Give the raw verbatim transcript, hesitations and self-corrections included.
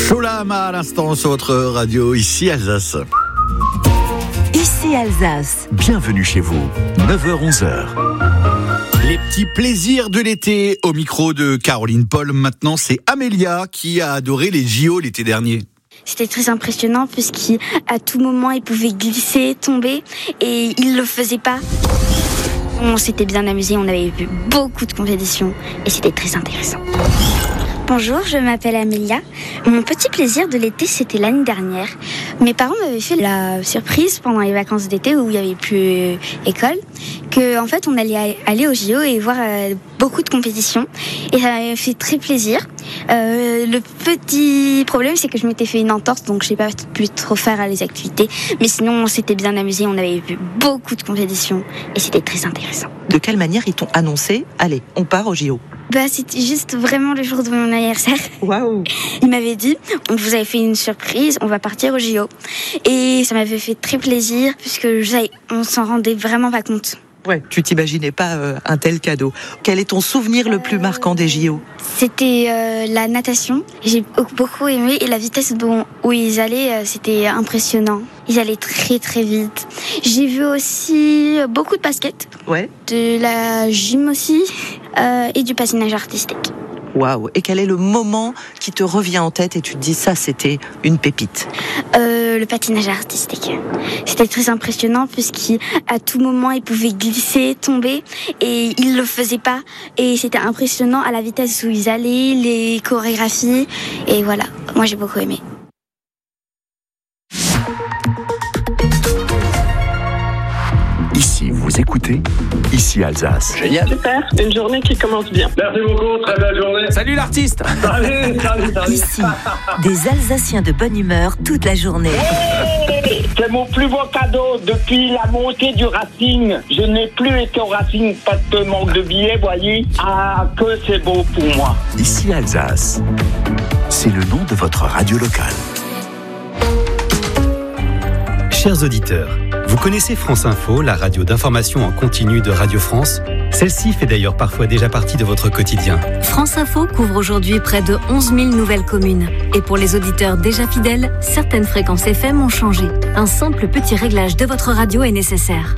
Cholama à l'instant sur votre radio, ici Alsace. Ici Alsace. Bienvenue chez vous, neuf heures onze heures. Les petits plaisirs de l'été au micro de Caroline Paul. Maintenant, c'est Amélia qui a adoré les J O l'été dernier. C'était très impressionnant puisqu'à tout moment, il pouvait glisser, tomber et il le faisait pas. On s'était bien amusé, on avait vu beaucoup de compétitions et c'était très intéressant. Bonjour, je m'appelle Amélia. Mon petit plaisir de l'été, c'était l'année dernière. Mes parents m'avaient fait la surprise pendant les vacances d'été où il n'y avait plus école, que en fait on allait aller au J O et voir euh, beaucoup de compétitions. Et ça m'avait fait très plaisir. Euh, le petit problème, c'est que je m'étais fait une entorse, donc je n'ai pas pu trop faire les activités. Mais sinon, on s'était bien amusé, on avait vu beaucoup de compétitions et c'était très intéressant. De quelle manière ils t'ont annoncé « Allez, on part au J O » ? Bah, c'était juste vraiment le jour de mon anniversaire. Waouh! Il m'avait dit, on vous avait fait une surprise, on va partir au J O. Et ça m'avait fait très plaisir, puisque on s'en rendait vraiment pas compte. Ouais, tu t'imaginais pas euh, un tel cadeau. Quel est ton souvenir le plus marquant des J O ? C'était euh, la natation. J'ai beaucoup aimé et la vitesse dont, où ils allaient, euh, c'était impressionnant. Ils allaient très très vite. J'ai vu aussi beaucoup de basket. Ouais. De la gym aussi euh, et du patinage artistique. Waouh! Et quel est le moment qui te revient en tête et tu te dis ça, c'était une pépite? euh, Le patinage artistique. C'était très impressionnant puisqu'à tout moment, il pouvait glisser, tomber et il le faisait pas. Et c'était impressionnant à la vitesse où ils allaient, les chorégraphies. Et voilà, moi j'ai beaucoup aimé. Ici, vous écoutez, ici Alsace. Génial. Super, une journée qui commence bien. Merci beaucoup, très belle journée. Salut l'artiste. Salut, salut, salut. Ici, des Alsaciens de bonne humeur toute la journée. Hey, c'est mon plus beau cadeau depuis la montée du Racing. Je n'ai plus été au Racing parce que manque de billets, voyez. Ah, que c'est beau pour moi. Ici Alsace, c'est le nom de votre radio locale. Chers auditeurs, vous connaissez France Info, la radio d'information en continu de Radio France ? Celle-ci fait d'ailleurs parfois déjà partie de votre quotidien. France Info couvre aujourd'hui près de onze mille nouvelles communes. Et pour les auditeurs déjà fidèles, certaines fréquences F M ont changé. Un simple petit réglage de votre radio est nécessaire.